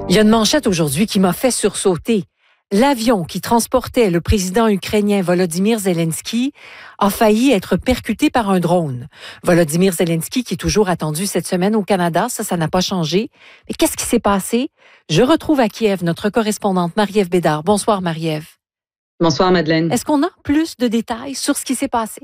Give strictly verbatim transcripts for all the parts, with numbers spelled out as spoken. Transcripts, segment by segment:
Il y a une manchette aujourd'hui qui m'a fait sursauter. L'avion qui transportait le président ukrainien Volodymyr Zelensky a failli être percuté par un drone. Volodymyr Zelensky qui est toujours attendu cette semaine au Canada, ça, ça n'a pas changé. Mais qu'est-ce qui s'est passé? Je retrouve à Kiev notre correspondante Marie-Ève Bédard. Bonsoir Marie-Ève. Bonsoir Madeleine. Est-ce qu'on a plus de détails sur ce qui s'est passé?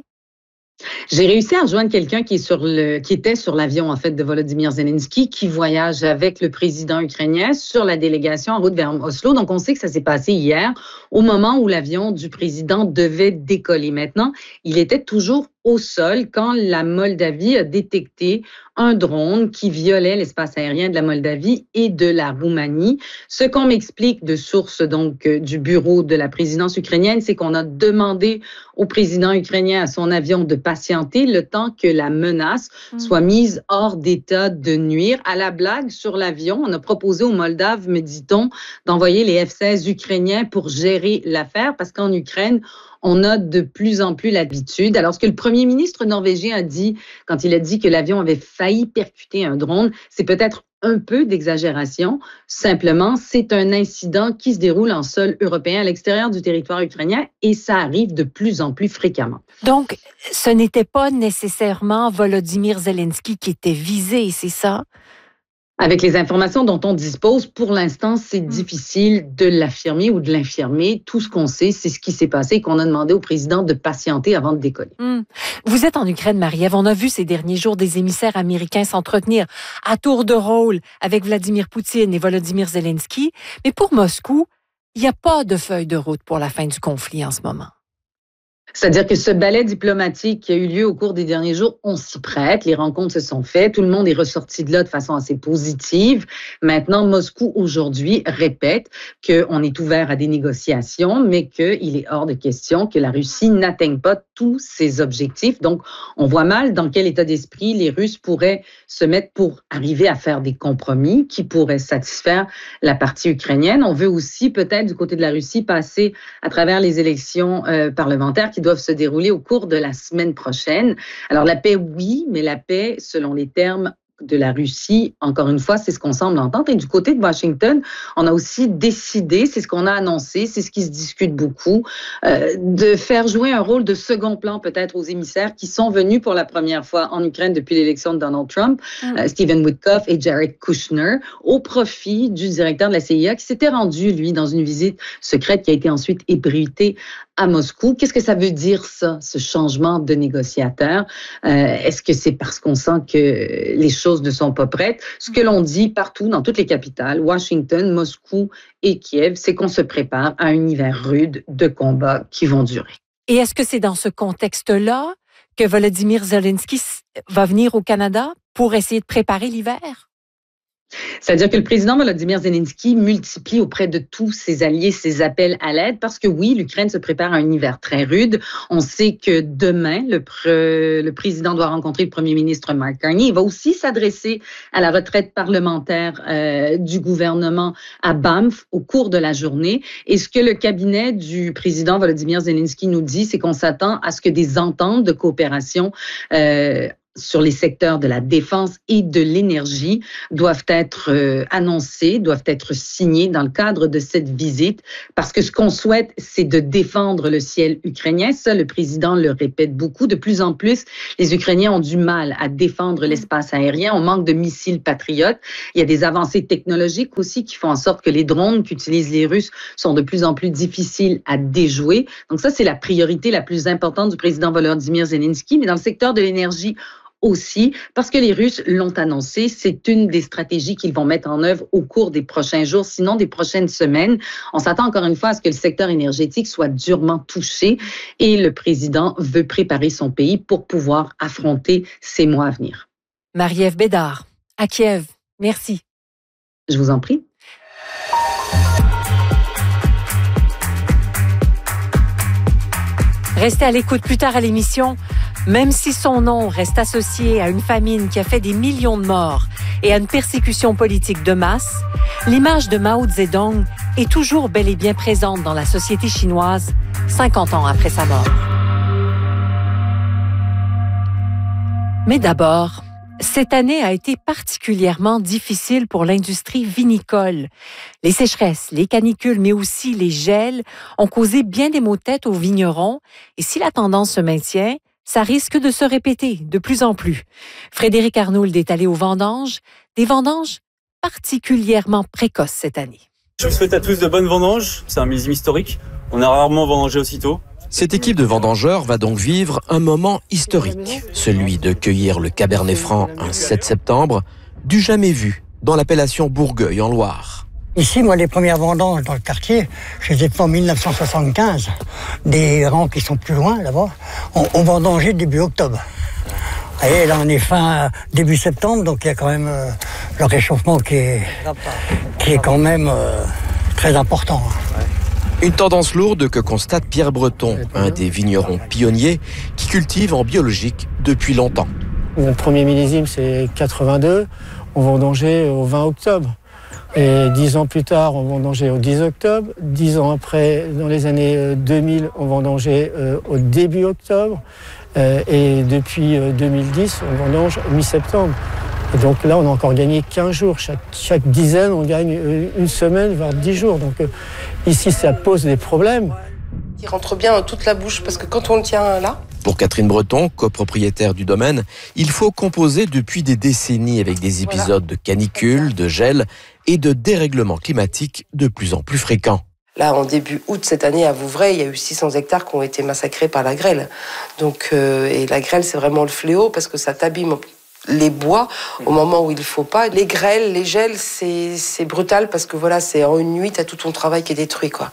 J'ai réussi à rejoindre quelqu'un qui est sur le, qui était sur l'avion en fait de Volodymyr Zelensky, qui voyage avec le président ukrainien sur la délégation en route vers Oslo. Donc on sait que ça s'est passé hier, au moment où l'avion du président devait décoller. Maintenant, il était toujours au sol quand la Moldavie a détecté un drone qui violait l'espace aérien de la Moldavie et de la Roumanie. Ce qu'on m'explique de source donc du bureau de la présidence ukrainienne, c'est qu'on a demandé au président ukrainien, à son avion, de patienter le temps que la menace soit mise hors d'état de nuire. À la blague, sur l'avion, on a proposé aux Moldaves, me dit-on, d'envoyer les F seize ukrainiens pour gérer l'affaire, parce qu'en Ukraine, on a de plus en plus l'habitude. Alors, ce que le premier ministre norvégien a dit quand il a dit que l'avion avait failli percuter un drone, c'est peut-être un peu d'exagération. Simplement, c'est un incident qui se déroule en sol européen à l'extérieur du territoire ukrainien et ça arrive de plus en plus fréquemment. Donc, ce n'était pas nécessairement Volodymyr Zelensky qui était visé, c'est ça? Avec les informations dont on dispose, pour l'instant, c'est mmh. difficile de l'affirmer ou de l'infirmer. Tout ce qu'on sait, c'est ce qui s'est passé et qu'on a demandé au président de patienter avant de décoller. Mmh. Vous êtes en Ukraine, Marie-Ève. On a vu ces derniers jours des émissaires américains s'entretenir à tour de rôle avec Vladimir Poutine et Volodymyr Zelensky. Mais pour Moscou, il n'y a pas de feuille de route pour la fin du conflit en ce moment. C'est-à-dire que ce ballet diplomatique qui a eu lieu au cours des derniers jours, on s'y prête, les rencontres se sont faites, tout le monde est ressorti de là de façon assez positive. Maintenant, Moscou, aujourd'hui, répète qu'on est ouvert à des négociations, mais qu'il est hors de question que la Russie n'atteigne pas tous ses objectifs. Donc, on voit mal dans quel état d'esprit les Russes pourraient se mettre pour arriver à faire des compromis qui pourraient satisfaire la partie ukrainienne. On veut aussi, peut-être, du côté de la Russie, passer à travers les élections euh, parlementaires qui doivent se dérouler au cours de la semaine prochaine. Alors, la paix, oui, mais la paix, selon les termes de la Russie, encore une fois, c'est ce qu'on semble entendre. Et du côté de Washington, on a aussi décidé, c'est ce qu'on a annoncé, c'est ce qui se discute beaucoup, euh, de faire jouer un rôle de second plan peut-être aux émissaires qui sont venus pour la première fois en Ukraine depuis l'élection de Donald Trump, mm. euh, Stephen Witkoff et Jared Kushner, au profit du directeur de la C I A qui s'était rendu, lui, dans une visite secrète qui a été ensuite ébruitée à Moscou. Qu'est-ce que ça veut dire, ça, ce changement de négociateur? Euh, est-ce que c'est parce qu'on sent que les choses ne sont pas prêtes? Ce que l'on dit partout, dans toutes les capitales, Washington, Moscou et Kiev, c'est qu'on se prépare à un hiver rude de combats qui vont durer. Et est-ce que c'est dans ce contexte-là que Volodymyr Zelensky va venir au Canada pour essayer de préparer l'hiver? C'est-à-dire que le président Volodymyr Zelensky multiplie auprès de tous ses alliés ses appels à l'aide parce que oui, l'Ukraine se prépare à un hiver très rude. On sait que demain, le, pre, le président doit rencontrer le premier ministre Mark Carney. Il va aussi s'adresser à la retraite parlementaire euh, du gouvernement à Banff au cours de la journée. Et ce que le cabinet du président Volodymyr Zelensky nous dit, c'est qu'on s'attend à ce que des ententes de coopération euh, sur les secteurs de la défense et de l'énergie doivent être euh, annoncés, doivent être signés dans le cadre de cette visite, parce que ce qu'on souhaite, c'est de défendre le ciel ukrainien. Ça, le président le répète beaucoup. De plus en plus, les Ukrainiens ont du mal à défendre l'espace aérien. On manque de missiles patriotes. Il y a des avancées technologiques aussi qui font en sorte que les drones qu'utilisent les Russes sont de plus en plus difficiles à déjouer. Donc ça, c'est la priorité la plus importante du président Volodymyr Zelensky. Mais dans le secteur de l'énergie, aussi, parce que les Russes l'ont annoncé, c'est une des stratégies qu'ils vont mettre en œuvre au cours des prochains jours, sinon des prochaines semaines. On s'attend encore une fois à ce que le secteur énergétique soit durement touché et le président veut préparer son pays pour pouvoir affronter ces mois à venir. Marie-Ève Bédard, à Kiev. Merci. Je vous en prie. Restez à l'écoute plus tard à l'émission. Même si son nom reste associé à une famine qui a fait des millions de morts et à une persécution politique de masse, l'image de Mao Zedong est toujours bel et bien présente dans la société chinoise, cinquante ans après sa mort. Mais d'abord, Cette année a été particulièrement difficile pour l'industrie vinicole. Les sécheresses, les canicules, mais aussi les gels ont causé bien des maux de tête aux vignerons. Et si la tendance se maintient, ça risque de se répéter de plus en plus. Frédéric Arnould est allé aux vendanges, des vendanges particulièrement précoces cette année. Je vous souhaite à tous de bonnes vendanges. C'est un millésime historique. On a rarement vendangé aussitôt. Cette équipe de vendangeurs va donc vivre un moment historique, celui de cueillir le Cabernet Franc un sept septembre, du jamais vu dans l'appellation Bourgueil en Loire. Ici, moi, les premières vendanges dans le quartier, je les ai fait en mille neuf cent soixante-quinze. Des rangs qui sont plus loin, là-bas, on, on vendangeait début octobre. Et là, on est fin début septembre, donc il y a quand même euh, le réchauffement qui est, qui est quand même euh, très important. Une tendance lourde que constate Pierre Breton, un des vignerons pionniers qui cultive en biologique depuis longtemps. Notre premier millésime, c'est quatre-vingt-deux. On vendangeait au vingt octobre. Et dix ans plus tard, on vendangeait au dix octobre. Dix ans après, dans les années deux mille, on vendangeait au début octobre. Et depuis deux mille dix, on vendange mi-septembre. Et donc là, on a encore gagné quinze jours. Chaque, chaque dizaine, on gagne une semaine, voire dix jours. Donc euh, ici, ça pose des problèmes. Il rentre bien dans toute la bouche, parce que quand on le tient là... Pour Catherine Breton, copropriétaire du domaine, il faut composer depuis des décennies avec des épisodes voilà. de canicule, de gel et de dérèglements climatiques de plus en plus fréquents. Là, en début août cette année, à Vouvray, il y a eu six cents hectares qui ont été massacrés par la grêle. Donc, euh, et la grêle, c'est vraiment le fléau, parce que ça t'abîme les bois au moment où il ne faut pas. Les grêles, les gels, c'est, c'est brutal parce que voilà, c'est en une nuit, tu as tout ton travail qui est détruit, quoi.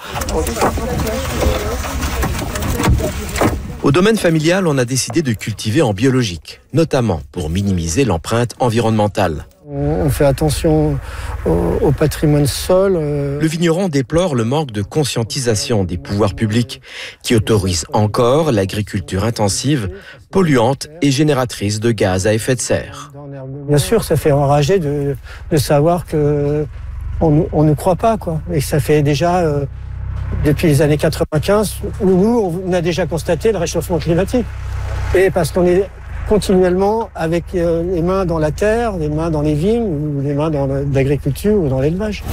Au domaine familial, on a décidé de cultiver en biologique, notamment pour minimiser l'empreinte environnementale. On fait attention au, au patrimoine sol. Euh... Le vigneron déplore le manque de conscientisation des pouvoirs publics qui autorisent encore l'agriculture intensive, polluante et génératrice de gaz à effet de serre. Bien sûr, ça fait enrager de, de savoir que on, on ne croit pas, quoi. Et ça fait déjà euh, depuis les années quatre-vingt-quinze où nous on a déjà constaté le réchauffement climatique. Et parce qu'on est continuellement avec les mains dans la terre, les mains dans les vignes, ou les mains dans l'agriculture ou dans l'élevage.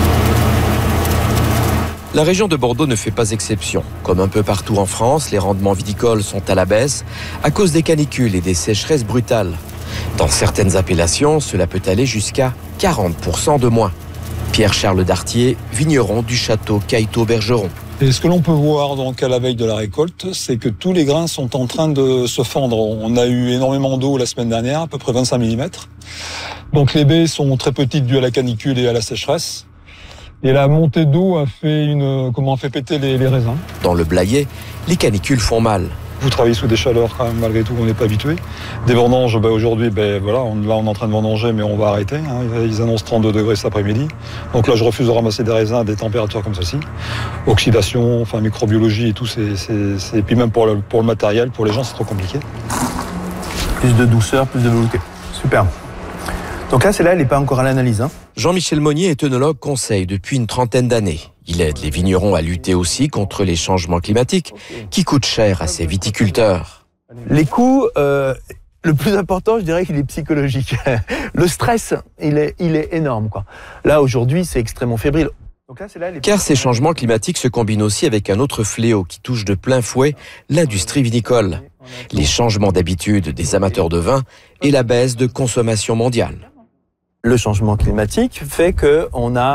La région de Bordeaux ne fait pas exception. Comme un peu partout en France, les rendements viticoles sont à la baisse à cause des canicules et des sécheresses brutales. Dans certaines appellations, cela peut aller jusqu'à quarante pour cent de moins. Pierre-Charles Dartier, vigneron du château Caïto-Bergeron. Et ce que l'on peut voir donc à la veille de la récolte, c'est que tous les grains sont en train de se fendre. On a eu énormément d'eau la semaine dernière, à peu près vingt-cinq millimètres. Donc les baies sont très petites dues à la canicule et à la sécheresse. Et la montée d'eau a fait une, comment, a fait péter les, les raisins. Dans le Blayais, les canicules font mal. Vous travaillez sous des chaleurs quand même, malgré tout, on n'est pas habitué. Des vendanges, ben, aujourd'hui, ben, voilà, on, là on est en train de vendanger, mais on va arrêter. Hein. Ils annoncent trente-deux degrés cet après-midi. Donc là, je refuse de ramasser des raisins à des températures comme ceci. Oxydation, enfin microbiologie et tout, c'est, c'est, c'est... et puis même pour le, pour le matériel, pour les gens, c'est trop compliqué. Plus de douceur, plus de velouté. Super. Donc là, celle-là, elle n'est pas encore à l'analyse. Hein. Jean-Michel Monnier est œnologue conseil depuis une trentaine d'années. Il aide les vignerons à lutter aussi contre les changements climatiques qui coûtent cher à ces viticulteurs. Les coûts, euh, le plus important, je dirais qu'il est psychologique. Le stress, il est, il est énorme, quoi. Là, aujourd'hui, c'est extrêmement fébrile. Donc là, c'est là, les... Car ces changements climatiques se combinent aussi avec un autre fléau qui touche de plein fouet l'industrie vinicole. Les changements d'habitude des amateurs de vin et la baisse de consommation mondiale. Le changement climatique fait qu'on a